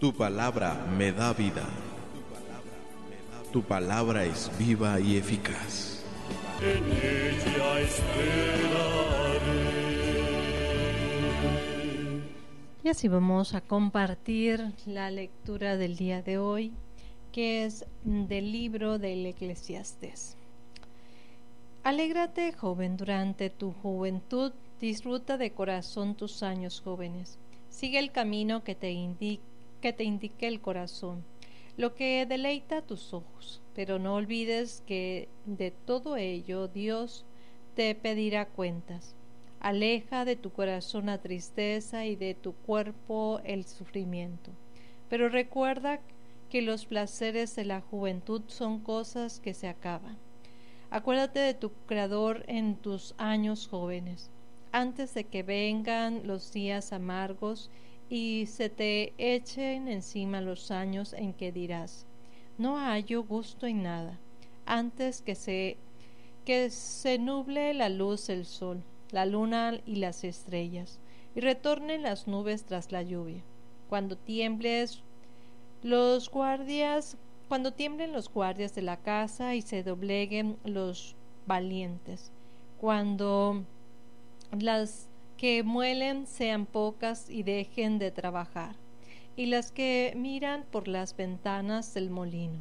Tu palabra me da vida. Tu palabra es viva y eficaz. En ella esperaré. Y así vamos a compartir la lectura del día de hoy, que es del libro del Eclesiastés. Alégrate, joven, durante tu juventud, disfruta de corazón tus años jóvenes. Sigue el camino que te indique el corazón, lo que deleita tus ojos, pero no olvides que de todo ello Dios te pedirá cuentas. Aleja de tu corazón la tristeza y de tu cuerpo el sufrimiento. Pero recuerda que los placeres de la juventud son cosas que se acaban. Acuérdate de tu Creador en tus años jóvenes, antes de que vengan los días amargos y se te echen encima los años en que dirás: no hallo gusto en nada, antes que se nuble la luz del sol, la luna y las estrellas, y retornen las nubes tras la lluvia. Cuando tiemblen los guardias de la casa y se dobleguen los valientes, cuando las que muelen sean pocas y dejen de trabajar, y las que miran por las ventanas del molino,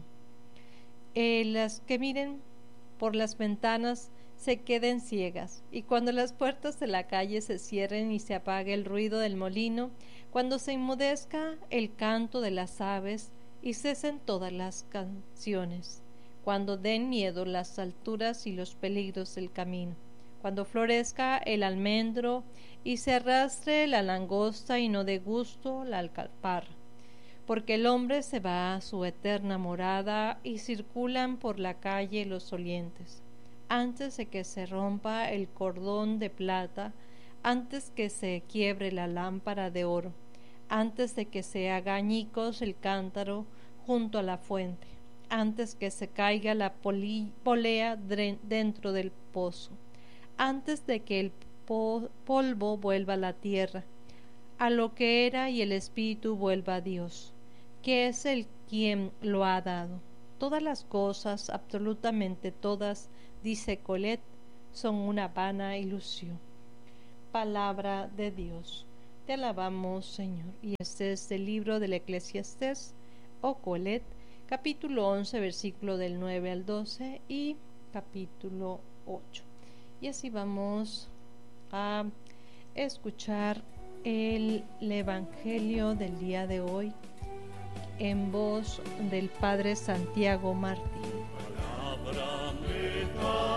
las que miren por las ventanas se queden ciegas, y cuando las puertas de la calle se cierren y se apague el ruido del molino, cuando se enmudezca el canto de las aves y cesen todas las canciones, cuando den miedo las alturas y los peligros del camino, cuando florezca el almendro y se arrastre la langosta y no dé gusto la alcaparra, porque el hombre se va a su eterna morada y circulan por la calle los olientes. Antes de que se rompa el cordón de plata, antes que se quiebre la lámpara de oro, antes de que se haga añicos el cántaro junto a la fuente, antes que se caiga la polea dentro del pozo, antes de que el polvo vuelva a la tierra, a lo que era, y el espíritu vuelva a Dios, que es el quien lo ha dado. Todas las cosas, absolutamente todas, dice Colette, son una vana ilusión. Palabra de Dios. Te alabamos, Señor. Y este es el libro del Eclesiastés o Colette, capítulo 11, versículo del 9 al 12 y capítulo 8. Y así vamos a escuchar el Evangelio del día de hoy en voz del Padre Santiago Martín. Palabra me da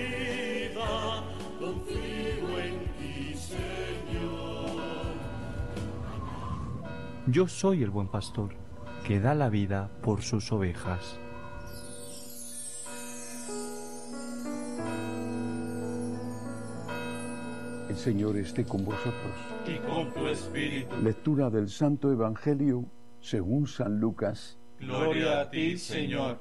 vida, confío en ti, Señor. Yo soy el buen pastor, que da la vida por sus ovejas. El Señor esté con vosotros. Y con tu espíritu. Lectura del Santo Evangelio según San Lucas. Gloria a ti, Señor.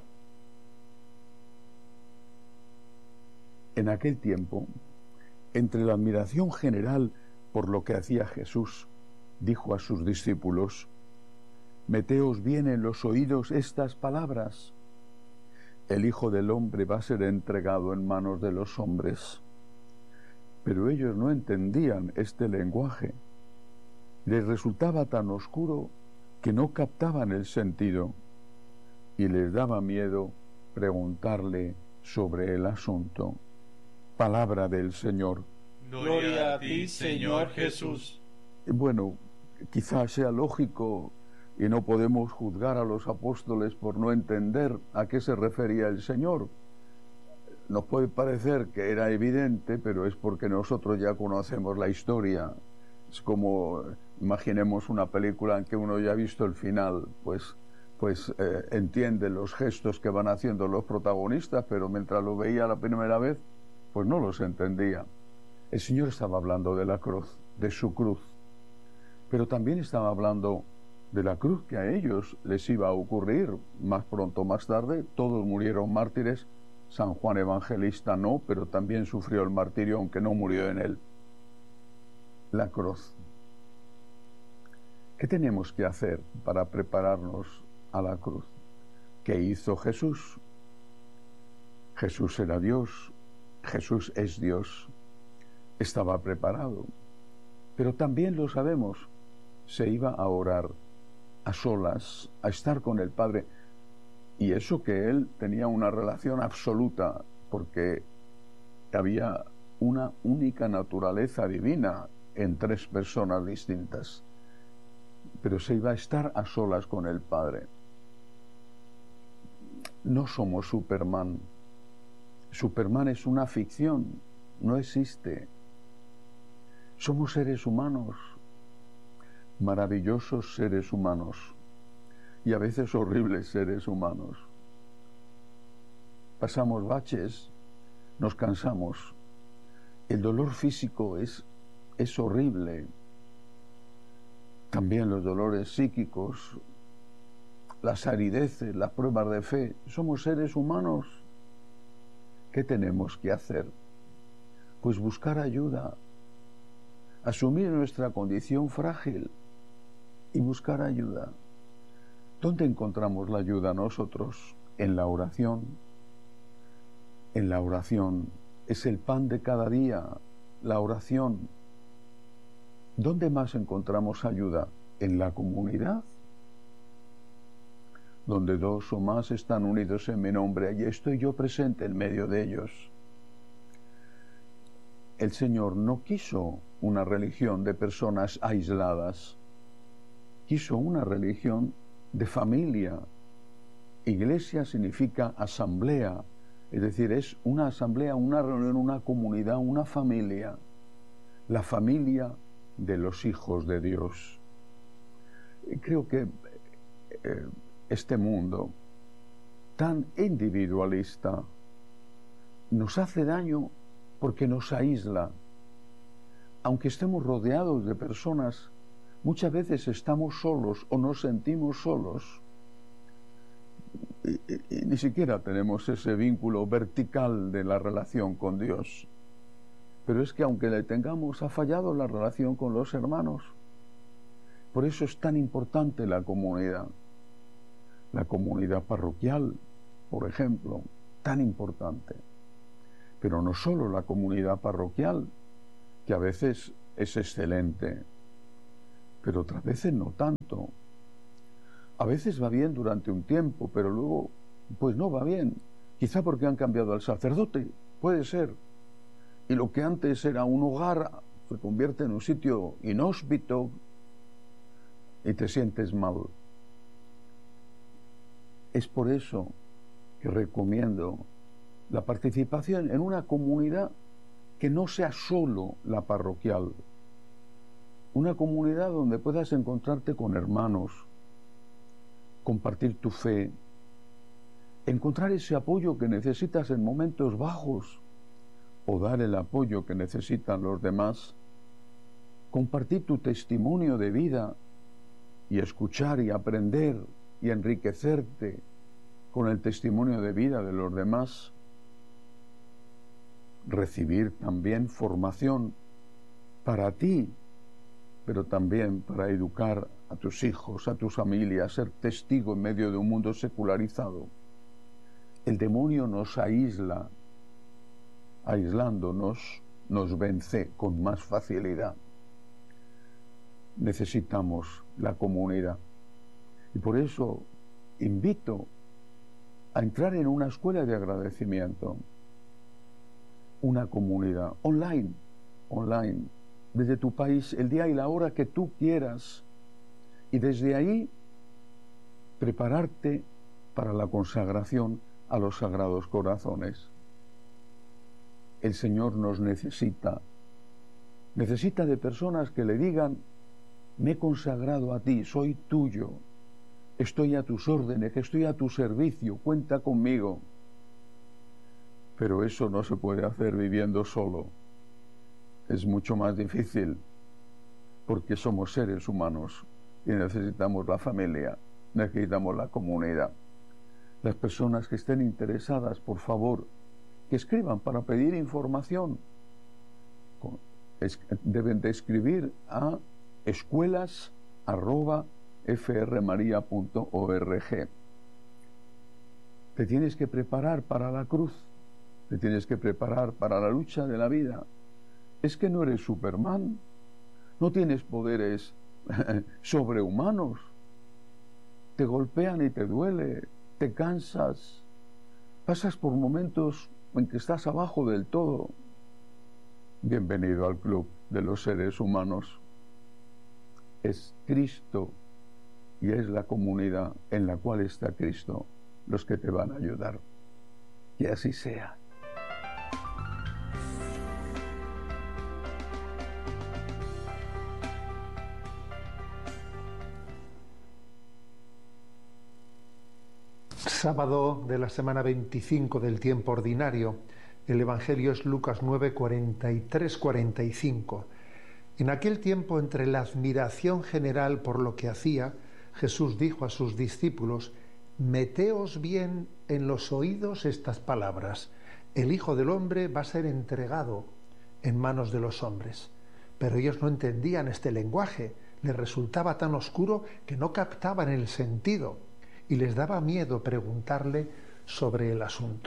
En aquel tiempo, entre la admiración general por lo que hacía Jesús, dijo a sus discípulos: meteos bien en los oídos estas palabras. El Hijo del Hombre va a ser entregado en manos de los hombres. Pero ellos no entendían este lenguaje. Les resultaba tan oscuro que no captaban el sentido, y les daba miedo preguntarle sobre el asunto. Palabra del Señor. Gloria a ti, Señor Jesús. Bueno, quizás sea lógico y no podemos juzgar a los apóstoles por no entender a qué se refería el Señor. Nos puede parecer que era evidente, pero es porque nosotros ya conocemos la historia. Es como, imaginemos una película en que uno ya ha visto el final, pues entiende los gestos que van haciendo los protagonistas, pero mientras lo veía la primera vez, pues no los entendía. El Señor estaba hablando de la cruz, de su cruz, pero también estaba hablando de la cruz que a ellos les iba a ocurrir más pronto o más tarde. Todos murieron mártires. San Juan Evangelista no, pero también sufrió el martirio, aunque no murió en él. La cruz. ¿Qué tenemos que hacer para prepararnos a la cruz? ¿Qué hizo Jesús? Jesús era Dios, Jesús es Dios, estaba preparado, pero también lo sabemos, se iba a orar a solas, a estar con el Padre, y eso que él tenía una relación absoluta, porque había una única naturaleza divina en tres personas distintas, pero se iba a estar a solas con el Padre. No somos Superman. Superman es una ficción, no existe. Somos seres humanos, maravillosos seres humanos, y a veces horribles seres humanos. Pasamos baches, nos cansamos. El dolor físico es horrible. También los dolores psíquicos, las arideces, las pruebas de fe. Somos seres humanos. ¿Qué tenemos que hacer? Pues buscar ayuda, asumir nuestra condición frágil y buscar ayuda. ¿Dónde encontramos la ayuda nosotros? En la oración. En la oración es el pan de cada día, la oración. ¿Dónde más encontramos ayuda? En la comunidad. Donde dos o más están unidos en mi nombre, allí estoy yo presente en medio de ellos. El Señor no quiso una religión de personas aisladas, quiso una religión de familia. Iglesia significa asamblea, es decir, es una asamblea, una reunión, una comunidad, una familia, la familia de los hijos de Dios. Creo que este mundo tan individualista nos hace daño porque nos aísla. Aunque estemos rodeados de personas, muchas veces estamos solos o nos sentimos solos y ni siquiera tenemos ese vínculo vertical de la relación con Dios. Pero es que aunque le tengamos, ha fallado la relación con los hermanos. Por eso es tan importante la comunidad parroquial, por ejemplo, tan importante. Pero no solo la comunidad parroquial, que a veces es excelente, pero otras veces no tanto. A veces va bien durante un tiempo, pero luego pues no va bien. Quizá porque han cambiado al sacerdote, puede ser. Y lo que antes era un hogar se convierte en un sitio inhóspito y te sientes mal. Es por eso que recomiendo la participación en una comunidad que no sea solo la parroquial. Una comunidad donde puedas encontrarte con hermanos, compartir tu fe, encontrar ese apoyo que necesitas en momentos bajos o dar el apoyo que necesitan los demás, compartir tu testimonio de vida y escuchar y aprender y enriquecerte con el testimonio de vida de los demás, recibir también formación para ti, pero también para educar a tus hijos, a tu familia, ser testigo en medio de un mundo secularizado. El demonio nos aísla, aislándonos nos vence con más facilidad. Necesitamos la comunidad y por eso invito a entrar en una escuela de agradecimiento, una comunidad online, desde tu país, el día y la hora que tú quieras, y desde ahí prepararte para la consagración a los sagrados corazones. El Señor nos necesita de personas que le digan: me he consagrado a ti, soy tuyo, estoy a tus órdenes, estoy a tu servicio, cuenta conmigo. Pero eso no se puede hacer viviendo solo. Es mucho más difícil, porque somos seres humanos y necesitamos la familia, necesitamos la comunidad. Las personas que estén interesadas, por favor, que escriban para pedir información. Deben de escribir a escuelas @frmaria.org. Te tienes que preparar para la cruz, te tienes que preparar para la lucha de la vida. Es que no eres Superman, no tienes poderes sobrehumanos. Te golpean y te duele, te cansas, pasas por momentos en que estás abajo del todo. Bienvenido al club de los seres humanos. Es Cristo y es la comunidad en la cual está Cristo los que te van a ayudar. Que así sea. Sábado de la semana 25 del tiempo ordinario. El Evangelio es Lucas 9, 43-45. En aquel tiempo, entre la admiración general por lo que hacía, Jesús dijo a sus discípulos: meteos bien en los oídos estas palabras. El Hijo del Hombre va a ser entregado en manos de los hombres. Pero ellos no entendían este lenguaje, les resultaba tan oscuro que no captaban el sentido y les daba miedo preguntarle sobre el asunto.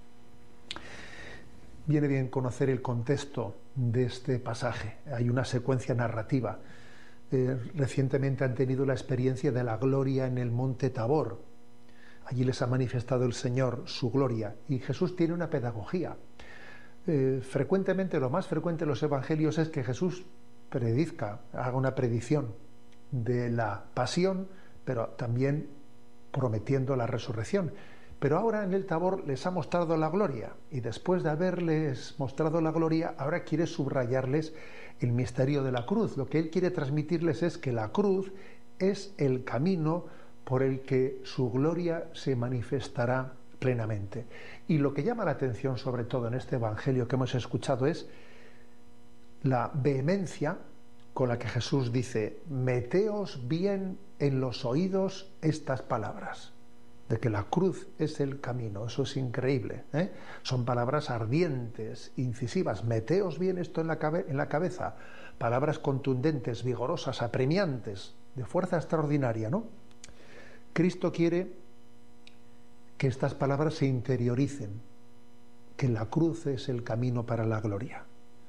Viene bien conocer el contexto de este pasaje. Hay una secuencia narrativa. Recientemente han tenido la experiencia de la gloria en el monte Tabor. Allí les ha manifestado el Señor su gloria y Jesús tiene una pedagogía. Frecuentemente, lo más frecuente en los evangelios es que Jesús haga una predicción de la pasión, pero también prometiendo la resurrección. Pero ahora en el Tabor les ha mostrado la gloria y después de haberles mostrado la gloria, ahora quiere subrayarles el misterio de la cruz. Lo que él quiere transmitirles es que la cruz es el camino por el que su gloria se manifestará plenamente. Y lo que llama la atención, sobre todo en este evangelio que hemos escuchado, es la vehemencia con la que Jesús dice: meteos bien en los oídos estas palabras, de que la cruz es el camino. Eso es increíble, ¿eh? Son palabras ardientes, incisivas. Meteos bien esto en la cabeza. Palabras contundentes, vigorosas, apremiantes, de fuerza extraordinaria, ¿no? Cristo quiere que estas palabras se interioricen, que la cruz es el camino para la gloria.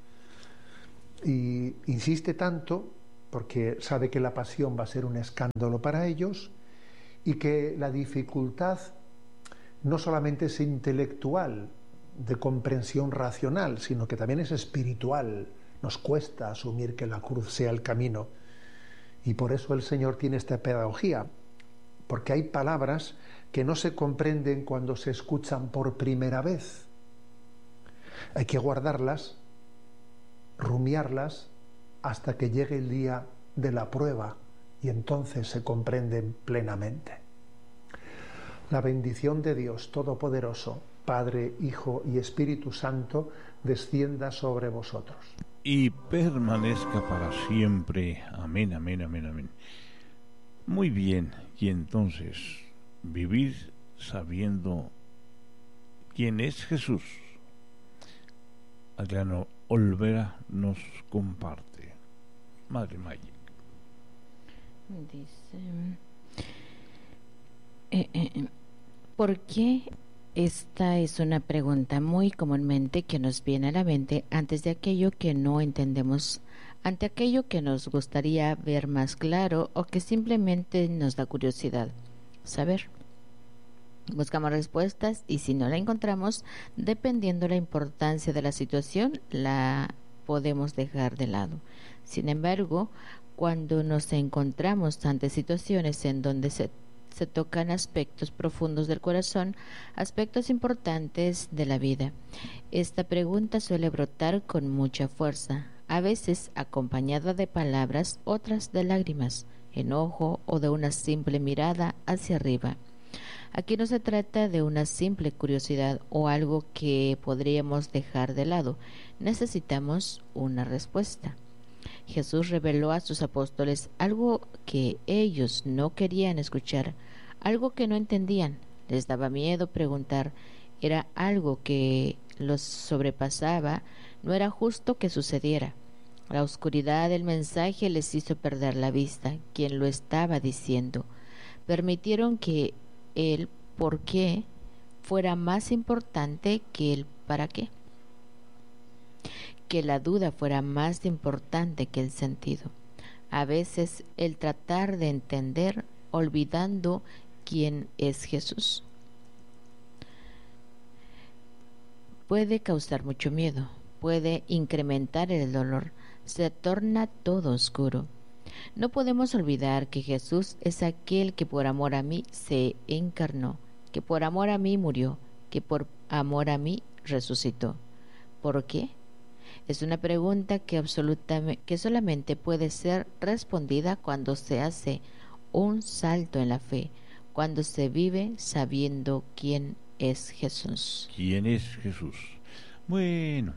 Y insiste tanto porque sabe que la pasión va a ser un escándalo para ellos y que la dificultad no solamente es intelectual, de comprensión racional, sino que también es espiritual. Nos cuesta asumir que la cruz sea el camino. Y por eso el Señor tiene esta pedagogía, porque hay palabras que no se comprenden cuando se escuchan por primera vez. Hay que guardarlas, rumiarlas, hasta que llegue el día de la prueba y entonces se comprenden plenamente. La bendición de Dios Todopoderoso, Padre, Hijo y Espíritu Santo, descienda sobre vosotros. Y permanezca para siempre. Amén, amén, amén, amén. Muy bien, y entonces, vivir sabiendo quién es Jesús. Adriano Olvera nos comparte. Madre Magic. Dice, ¿por qué? Esta es una pregunta muy comúnmente que nos viene a la mente antes de aquello que no entendemos, ante aquello que nos gustaría ver más claro o que simplemente nos da curiosidad saber. Buscamos respuestas y si no la encontramos, dependiendo la importancia de la situación, la podemos dejar de lado. Sin embargo, cuando nos encontramos ante situaciones en donde se tocan aspectos profundos del corazón, aspectos importantes de la vida, esta pregunta suele brotar con mucha fuerza, a veces acompañada de palabras, otras de lágrimas, enojo o de una simple mirada hacia arriba. Aquí no se trata de una simple curiosidad o algo que podríamos dejar de lado. Necesitamos una respuesta. Jesús reveló a sus apóstoles algo que ellos no querían escuchar, algo que no entendían. Les daba miedo preguntar. Era algo que los sobrepasaba. No era justo que sucediera. La oscuridad del mensaje les hizo perder la vista. Quien lo estaba diciendo. Permitieron que el por qué fuera más importante que el para qué. Que la duda fuera más importante que el sentido. A veces el tratar de entender olvidando quién es Jesús puede causar mucho miedo, puede incrementar el dolor, se torna todo oscuro. No podemos olvidar que Jesús es aquel que por amor a mí se encarnó, que por amor a mí murió, que por amor a mí resucitó. ¿Por qué? Es una pregunta que solamente puede ser respondida cuando se hace un salto en la fe, cuando se vive sabiendo quién es Jesús. ¿Quién es Jesús? Bueno,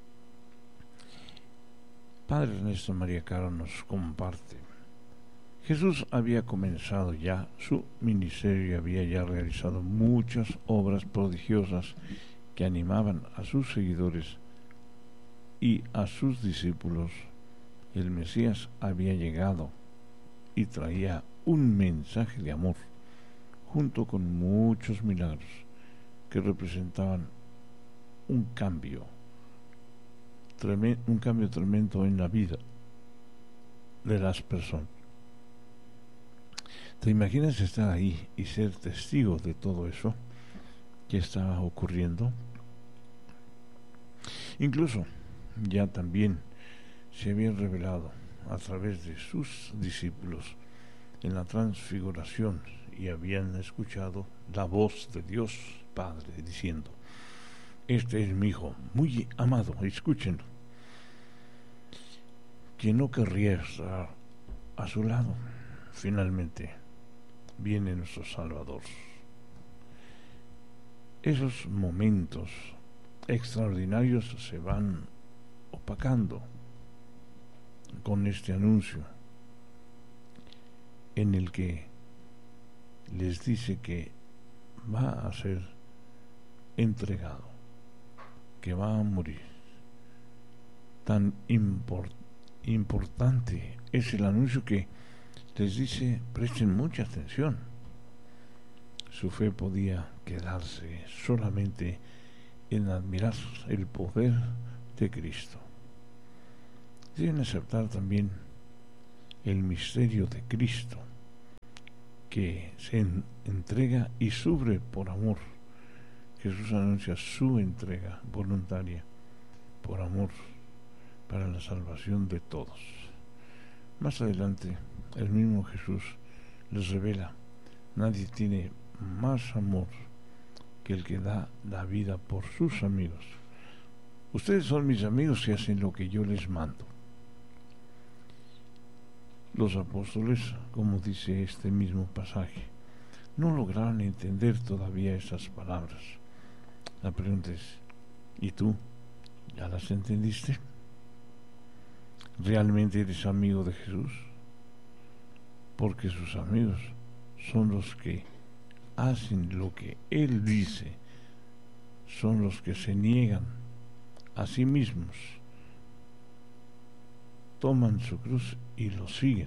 Padre Ernesto María Caro nos comparte. Jesús había comenzado ya su ministerio y había ya realizado muchas obras prodigiosas que animaban a sus seguidores y a sus discípulos. El Mesías había llegado y traía un mensaje de amor, junto con muchos milagros que representaban un cambio tremendo en la vida de las personas. ¿Te imaginas estar ahí y ser testigo de todo eso que estaba ocurriendo? Incluso ya también se había revelado a través de sus discípulos en la transfiguración y habían escuchado la voz de Dios Padre diciendo: este es mi Hijo muy amado, escúchenlo. ¿Quién no querría estar a su lado? Finalmente viene nuestro Salvador. Esos momentos extraordinarios se van opacando con este anuncio en el que les dice que va a ser entregado, que va a morir. Tan importante es el anuncio que les dice: presten mucha atención. Su fe podía quedarse solamente en admirar el poder de Cristo. Deben aceptar también el misterio de Cristo, que se entrega y sufre por amor. Jesús anuncia su entrega voluntaria por amor para la salvación de todos. Más adelante, el mismo Jesús les revela: nadie tiene más amor que el que da la vida por sus amigos. Ustedes son mis amigos si hacen lo que yo les mando. Los apóstoles, como dice este mismo pasaje, no lograron entender todavía esas palabras. La pregunta es: ¿y tú ya las entendiste? ¿Realmente eres amigo de Jesús? Porque sus amigos son los que hacen lo que Él dice, son los que se niegan a sí mismos, toman su cruz y lo siguen.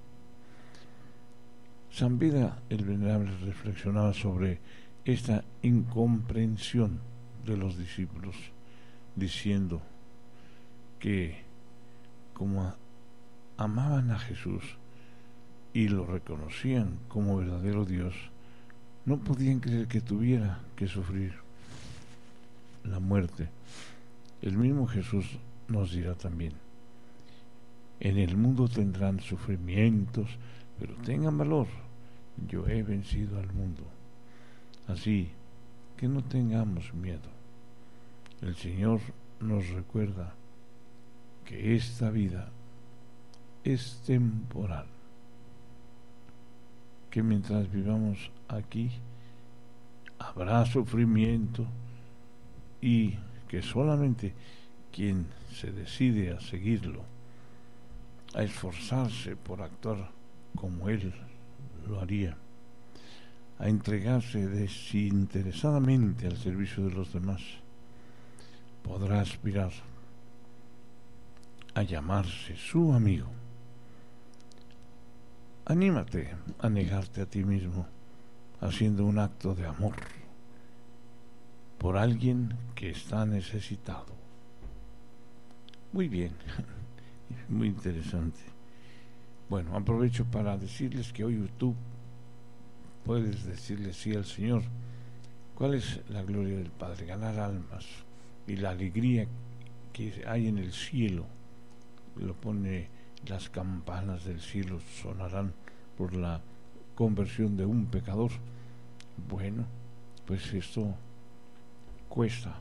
San Beda el Venerable reflexionaba sobre esta incomprensión de los discípulos, diciendo que como amaban a Jesús y lo reconocían como verdadero Dios, no podían creer que tuviera que sufrir la muerte. El mismo Jesús nos dirá también: en el mundo tendrán sufrimientos, pero tengan valor, yo he vencido al mundo. Así que no tengamos miedo. El Señor nos recuerda que esta vida es temporal, que mientras vivamos aquí habrá sufrimiento y que solamente quien se decide a seguirlo, a esforzarse por actuar como Él lo haría, a entregarse desinteresadamente al servicio de los demás, podrá aspirar a llamarse su amigo. Anímate a negarte a ti mismo haciendo un acto de amor por alguien que está necesitado. Muy bien, muy interesante. Bueno, aprovecho para decirles que hoy tú puedes decirle sí al Señor. ¿Cuál es la gloria del Padre? Ganar almas y la alegría que hay en el cielo. Lo pone: las campanas del cielo sonarán por la conversión de un pecador. Bueno, pues esto cuesta,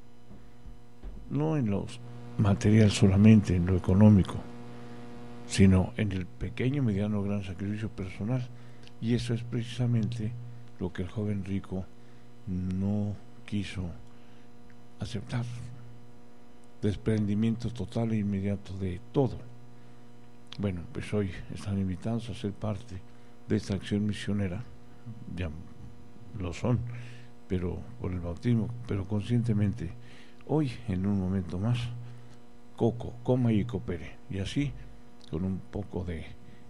no en lo material solamente, en lo económico, sino en el pequeño, mediano, gran sacrificio personal. Y eso es precisamente lo que el joven rico no quiso aceptar. Desprendimiento total e inmediato de todo. Bueno, pues hoy están invitados a ser parte de esta acción misionera. Ya lo son, pero por el bautismo, pero conscientemente. Hoy, en un momento más, coma y coopere, y así, con un poco de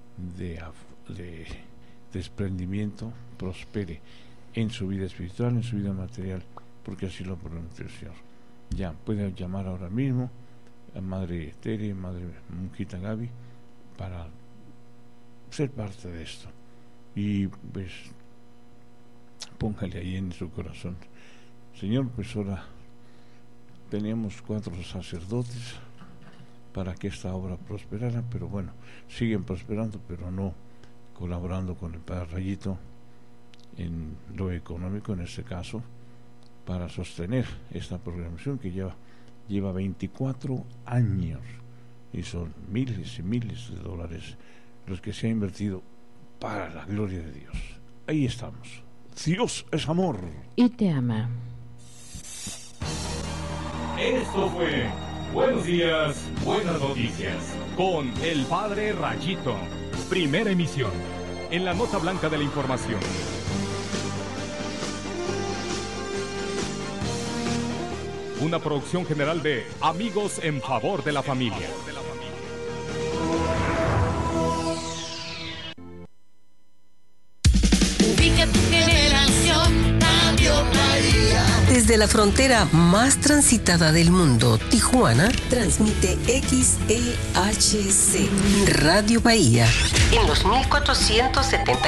desprendimiento, prospere en su vida espiritual, en su vida material, porque así lo prometió el Señor. Ya puede llamar ahora mismo a Madre Tere, Madre Monjita Gaby, para ser parte de esto. Y pues póngale ahí en su corazón: Señor, pues ahora teníamos 4 sacerdotes para que esta obra prosperara, pero bueno, siguen prosperando, pero no colaborando con el Padre Rayito en lo económico, en este caso, para sostener esta programación que lleva 24 años y son miles y miles de dólares los que se ha invertido para la gloria de Dios. Ahí estamos. Dios es amor y te ama. Esto fue Buenos Días, Buenas Noticias, con el Padre Rayito. Primera emisión, en la nota blanca de la información. Una producción general de Amigos en Favor de la Familia. Ubica tu generación, Radio María. Desde la frontera más transitada del mundo, Tijuana, transmite XEHC Radio Bahía en los 1470.